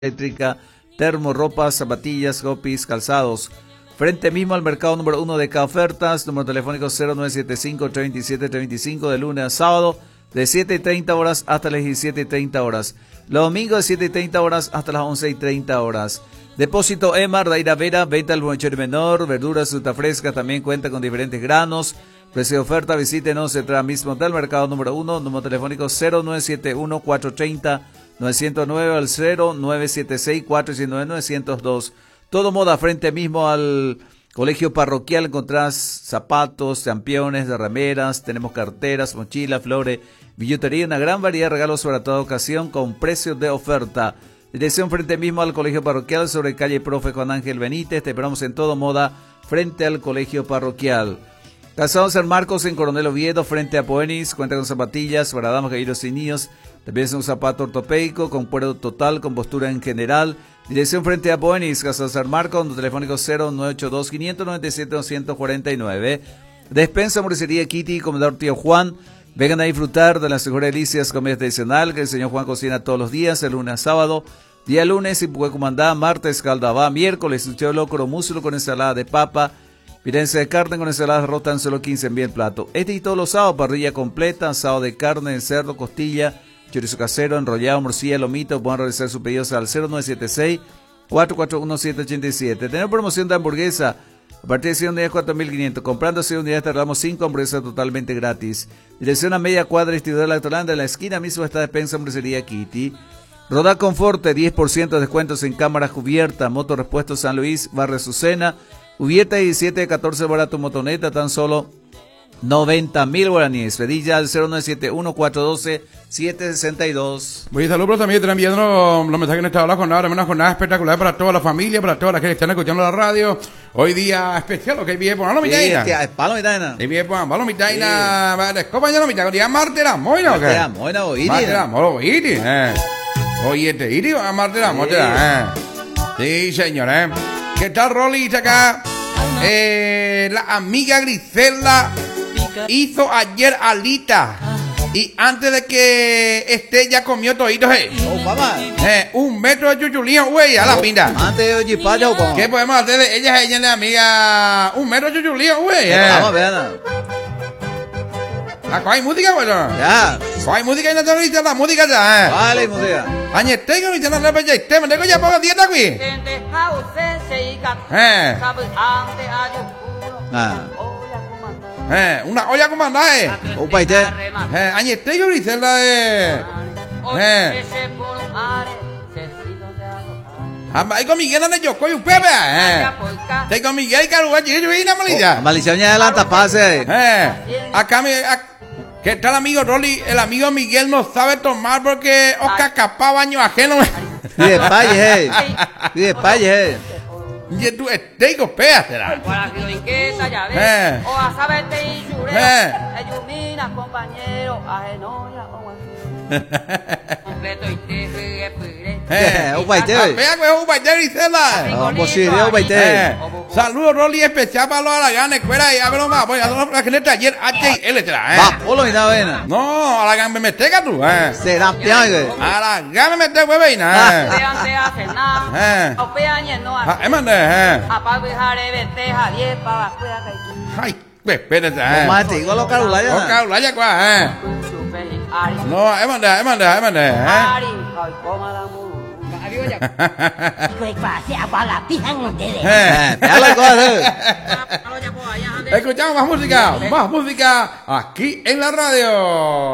eléctrica, termo, ropas, zapatillas, gopis, calzados. Frente mismo al mercado número 1 de Caofertas, número telefónico 0975-3735 de lunes a sábado, de 7:30 horas hasta las 17:30 horas. Los domingos de 7:30 horas hasta las 11:30 horas. Depósito Emar, Daira Vera, venta al bonchero menor, verduras, fruta fresca, también cuenta con diferentes granos. Precio de oferta, visítenos detrás mismo del mercado número 1, número telefónico 0971-430-909 al 0976-419-902. Todo moda frente mismo al colegio parroquial. Encontrás zapatos, championes, de remeras, tenemos carteras, mochilas, flores, billutería, una gran variedad de regalos para toda ocasión con precios de oferta. Dirección frente mismo al colegio parroquial sobre calle Profe Juan Ángel Benítez. Te esperamos en Todo Moda frente al colegio parroquial. Calzado San Marcos en Coronel Oviedo frente a Poenis. Cuenta con zapatillas para damas, caballeros y niños. También es un zapato ortopédico con cuero total, con postura en general. Dirección frente a Poenis, Calzado San Marcos, con teléfónico 0982-597-249. Despensa Hamburguesería Kitty, Comedor Tío Juan. Vengan a disfrutar de las mejores delicias comida tradicional que el señor Juan cocina todos los días, de lunes a sábado. Día lunes, Ipuecumandá, martes, caldabá, miércoles, sucheo locro, muslo con ensalada de papa, pirense de carne con ensalada rota en solo 15 en bien plato. Este y todos los sábados, parrilla completa, asado de carne, de cerdo, costilla, chorizo casero, enrollado, morcilla, lomito. Pueden realizar sus pedidos al 0976-441-787. Tenemos promoción de hamburguesa. A partir de 100 unidades, 4.500. Comprando 100 unidades, te regalamos 5 hamburguesas totalmente gratis. Dirección a media cuadra, distribuidora La Actolanda. En la esquina mismo está Despensa Hamburguesería Kitty. Roda Conforte, 10% de descuentos en cámaras cubiertas. Moto Repuesto San Luis, Barrio Azucena. Cubierta 17 de 14 barato motoneta, tan solo 90.000 guaraníes. Pedilla al 0971-412-762. Muy saludos también, están enviando los mensajes en esta hora, una jornada espectacular para toda la familia, para todas las que están escuchando la radio. Hoy día especial, lo que viene por la mitad. Sí, palo mitad. Y viene por la mitad, vale, compañero mitad, día martes la moina, ¿ok? Moina o iri. Martes la moina o iri, Oye, te iri, martes la moina, Sí, señor, ¿Qué tal, Rolly? Acá, la amiga Griselda hizo ayer alita y antes de que esté ya comió todito, un metro de chuchulío, güey, a la pinta. Antes de payo, ¿Qué podemos hacer de ella es amiga? Un metro de chuchulío, güey. Vamos a ver. ¿Hay música, güey? Ya. ¿Hay música y no te dice la música ya, Vale, música. Añete que no te la repete, te me tengo ya para dieta, güey. Una olla comandada, Opa, ite. Añete que dice la Ay, con Miguel anda yo, coy un pepe, Te con Miguel Caruga, y una malilla. Maldición ya adelanta, pase. Acá ¿qué tal, amigo Rolly? El amigo Miguel no sabe tomar porque Oscar capá baño ajeno. Y de paye, Y de paye, Y tú esteigo, péatela. O a saberte y juré. Ayumina, compañero, ajenoya, completo y te Saludos, Rolly, especial para los Aragán, escuela y háblalo más. Voy a dar una geneta ayer, HL, Va, polo y nada, vena. No, Aragán me metega tú, Será piague. Aragán me mete hueveina, Ay, espérate, Mate, igual lo carulaya. O carulaya, cuá, No, Escuchamos más música aquí en la radio.